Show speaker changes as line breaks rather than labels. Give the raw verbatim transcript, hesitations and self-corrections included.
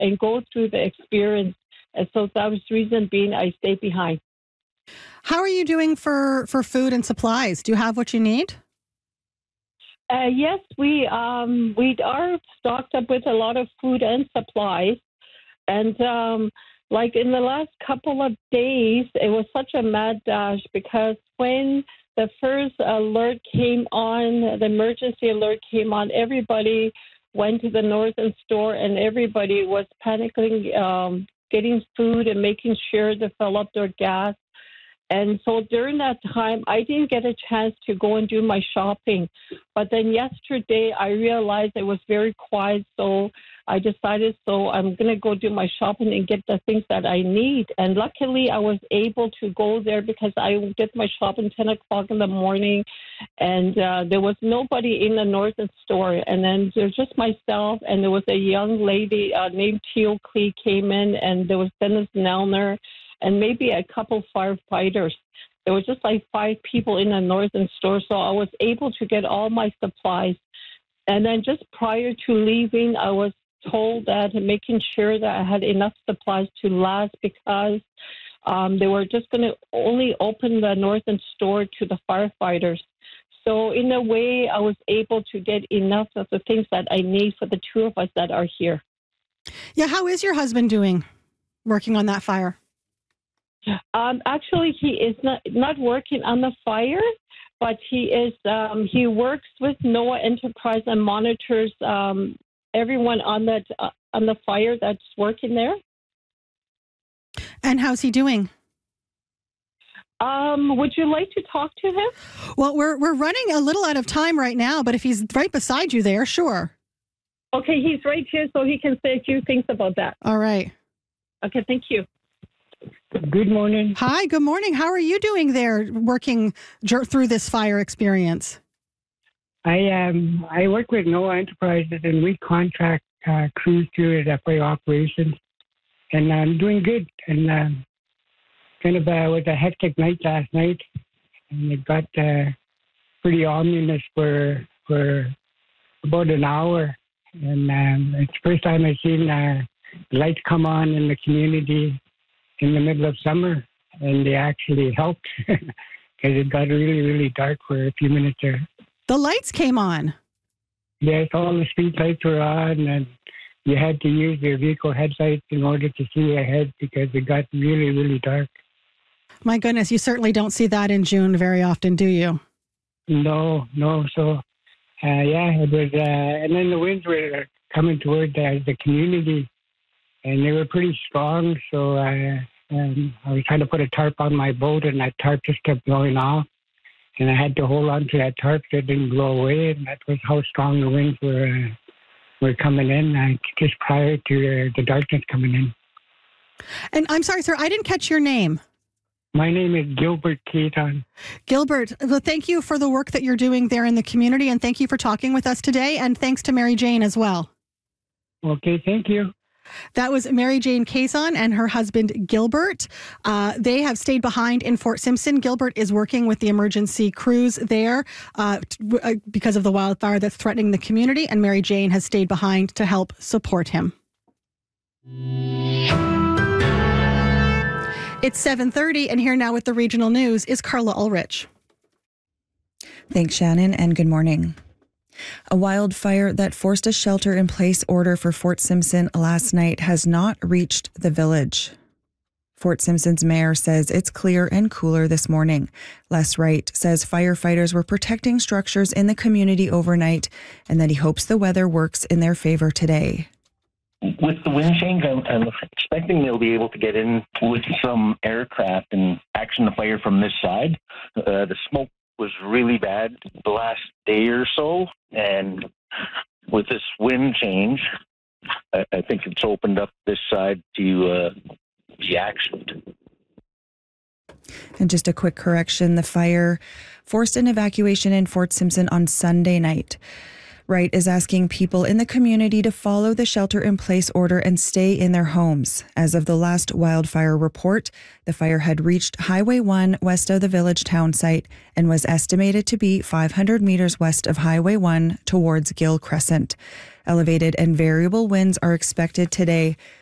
and go through the experience. And so that was the reason being I stayed behind.
How are you doing for, for food and supplies? Do you have what you need?
Uh, yes, we um, we are stocked up with a lot of food and supplies. And um, like in the last couple of days, it was such a mad dash because when the first alert came on, the emergency alert came on, everybody went to the northern store and everybody was panicking, um, getting food and making sure to fill up their gas. And so during that time, I didn't get a chance to go and do my shopping. But then yesterday, I realized it was very quiet, so I decided, so I'm going to go do my shopping and get the things that I need. And luckily, I was able to go there because I did my shopping ten o'clock in the morning, and uh, there was nobody in the northern store. And then there's just myself, and there was a young lady uh, named Teal Klee came in, and there was Dennis Nelner, and maybe a couple firefighters. There was just like five people in the northern store, so I was able to get all my supplies. And then just prior to leaving, I was told that making sure that I had enough supplies to last because um, they were just going to only open the northern store to the firefighters. So in a way, I was able to get enough of the things that I need for the two of us that are here.
Yeah, how is your husband doing working on that fire?
Um, actually, he is not not working on the fire, but he is. Um, he works with NOAA Enterprise and monitors um, everyone on that uh, on the fire that's working there.
And how's he doing?
Um, would you like to talk to him?
Well, we're we're running a little out of time right now, but if he's right beside you there, sure.
Okay, he's right here, so he can say a few things about that.
All right.
Okay, thank you.
Good morning.
Hi, good morning. How are you doing there working j- through this fire experience?
I um I work with NOAA Enterprises and we contract uh, crews to the fire operations, and I'm doing good. And um, kind of uh, was a hectic night last night, and it got uh, pretty ominous for for about an hour. And um, it's the first time I've seen uh, lights come on in the community in the middle of summer, and they actually helped because it got really, really dark for a few minutes there.
The lights came on.
Yes, all the street lights were on, and you had to use your vehicle headlights in order to see ahead because it got really, really dark.
My goodness, you certainly don't see that in June very often, do you?
No, no. So, uh, yeah, it was, uh, and then the winds were coming toward the, the community, and they were pretty strong, so uh, um, I was trying to put a tarp on my boat, and that tarp just kept blowing off. And I had to hold on to that tarp so it didn't blow away, and that was how strong the winds were uh, were coming in uh, just prior to uh, the darkness coming in.
And I'm sorry, sir, I didn't catch your name.
My name is Gilbert Keaton.
Gilbert, well, thank you for the work that you're doing there in the community, and thank you for talking with us today, and thanks to Mary Jane as well.
Okay, thank you.
That was Mary Jane Kazon and her husband, Gilbert. Uh, they have stayed behind in Fort Simpson. Gilbert is working with the emergency crews there uh, t- uh, because of the wildfire that's threatening the community, and Mary Jane has stayed behind to help support him. It's seven thirty, and here now with the regional news is Carla Ulrich.
Thanks, Shannon, and good morning. A wildfire that forced a shelter-in-place order for Fort Simpson last night has not reached the village. Fort Simpson's mayor says it's clear and cooler this morning. Les Wright says firefighters were protecting structures in the community overnight and that he hopes the weather works in their favor today.
With the wind change, I'm, I'm expecting they'll be able to get in with some aircraft and action the fire from this side. Uh, the smoke was really bad the last day or so, and with this wind change, I, I think it's opened up this side to uh, be actioned.
And just a quick correction, the fire forced an evacuation in Fort Simpson on Sunday night. Wright is asking people in the community to follow the shelter-in-place order and stay in their homes. As of the last wildfire report, the fire had reached Highway one west of the village town site and was estimated to be five hundred meters west of Highway one towards Gill Crescent. Elevated and variable winds are expected today,